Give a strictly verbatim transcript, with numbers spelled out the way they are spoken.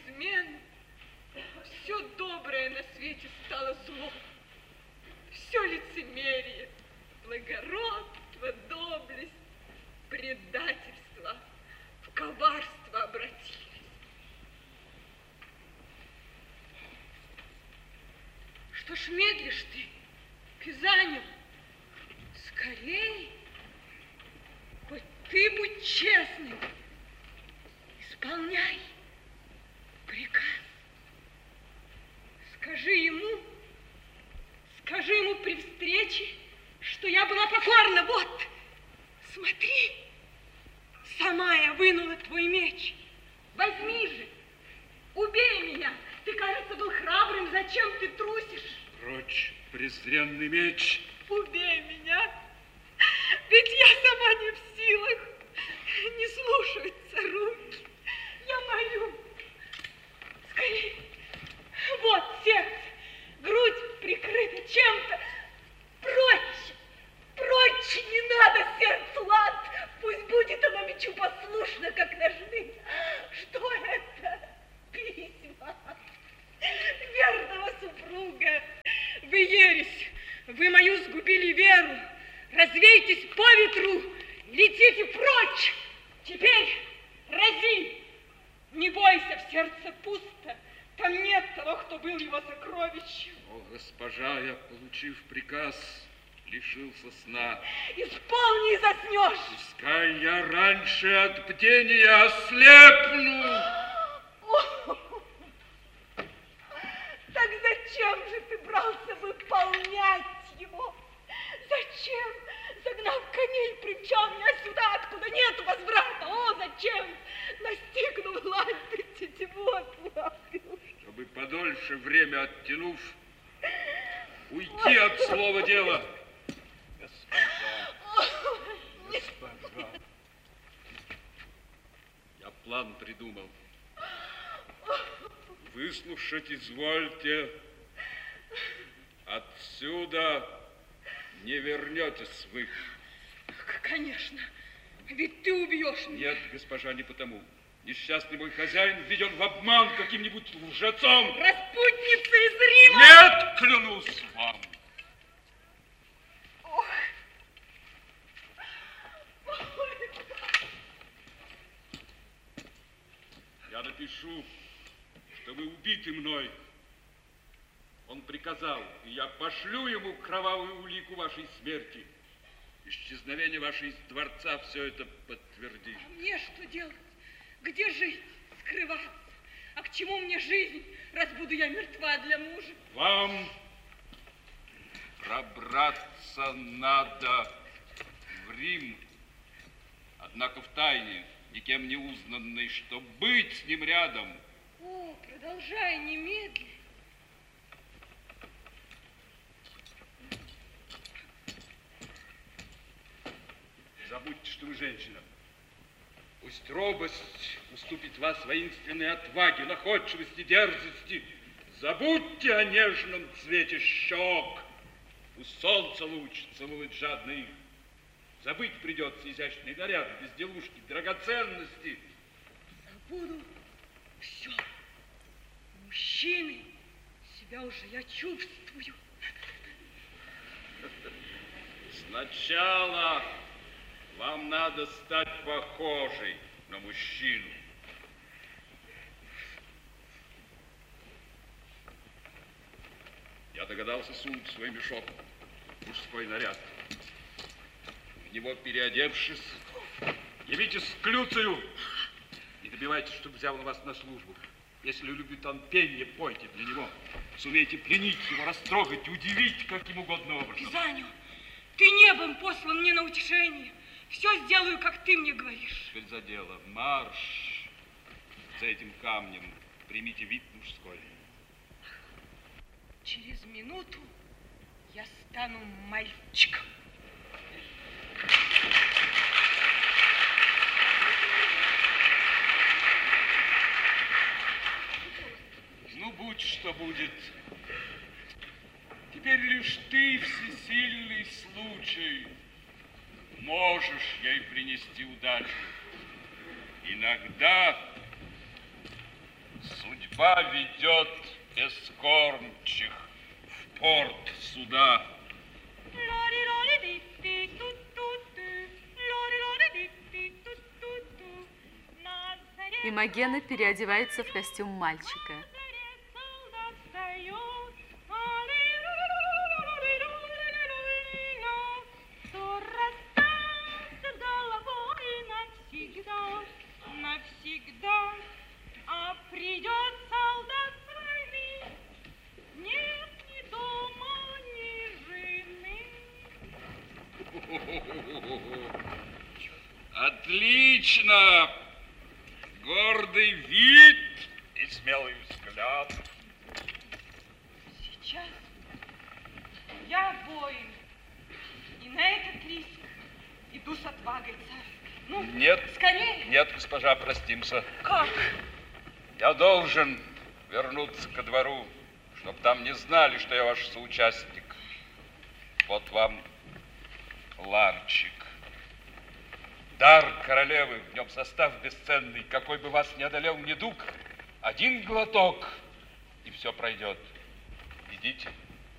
измены. Все доброе на свете стало злом. Все лицемерие, благородство, доблесть, предательство в коварство обратились. Что ж медлишь ты, Пизанин? Скорей, хоть ты будь честным, исполняй приказ. Скажи ему, скажи ему при встрече, что я была покорна. Вот, смотри, сама я вынула твой меч. Возьми же, убей меня. Ты, кажется, был храбрым. Зачем ты трусишь? Прочь, презренный меч. Убей меня. Ведь я сама не в силах. Не слушаются руки. Я молю. Скорее. Вот сердце, грудь прикрыта чем-то. Прочь, прочь, не надо сердцу лад. Пусть будет оно мечу послушно, как ножны. Что это? Письма верного супруга. Вы ересь, вы мою сгубили веру. Развейтесь по ветру, летите прочь. Теперь рази. Не бойся, в сердце пусто. Там нет того, кто был его сокровищем. О, госпожа, я, получив приказ, лишился сна. Исполни и заснешь. Пускай я раньше от бдения ослепну. Так зачем же ты брался выполнять его? Зачем, загнав коней, примчал меня сюда, откуда нет возврата? О, зачем настигнул лань тетиву ослабил? Чтобы подольше время оттянув, уйти от слова дела. Госпожа, госпожа, я план придумал. Выслушать извольте. Отсюда не вернетесь вы. Конечно, ведь ты убьешь меня. Нет, госпожа, не потому. Несчастный мой хозяин введен в обман каким-нибудь лжецом. Распутница из Рима. Нет, клянусь вам. Ох. Я напишу, что вы убиты мной. Он приказал, и я пошлю ему кровавую улику вашей смерти. Исчезновение ваше из дворца все это подтвердит. А мне что делать? Где жить? Скрываться? А к чему мне жизнь, раз буду я мертва для мужа? Вам пробраться надо в Рим, однако в тайне, никем не узнанной, чтоб быть с ним рядом. О, продолжай немедленно. Забудьте, что вы женщина. Пусть робость уступит вас воинственной отваге, находчивости, дерзости. Забудьте о нежном цвете щек. Пусть солнце луч целует жадно их. Забыть придется изящные наряды, безделушки, драгоценности. Забуду все. Мужчины, себя уже я чувствую. Сначала вам надо стать похожей на мужчину. Я догадался сунуть в свой мешок мужской наряд. В него переодевшись, явитесь к Люцию и добивайтесь, чтобы взял вас на службу. Если любит он пение, пойте для него. Сумейте пленить его, растрогать, удивить каким угодно образом. Пизаню, ты небом послан мне на утешение. Все сделаю, как ты мне говоришь. Теперь за дело. Марш! За этим камнем примите вид мужской. Через минуту я стану мальчиком. Ну, будь что будет. Теперь лишь ты, всесильный случай, можешь ей принести удачу. Иногда судьба Судьба ведет бескормчих в порт суда. Имогена переодевается в костюм мальчика. Навсегда, а придет солдат с войны, нет ни дома, ни жены. Отлично! Гордый вид и смелый взгляд. Сейчас я воин, и на этот риск иду с отвагой, царь. Ну, нет, скорее. Нет, госпожа, простимся. Как? Я должен вернуться ко двору, чтоб там не знали, что я ваш соучастник. Вот вам ларчик. Дар королевы, в нем состав бесценный. Какой бы вас ни одолел недуг, один глоток, и все пройдет. Идите.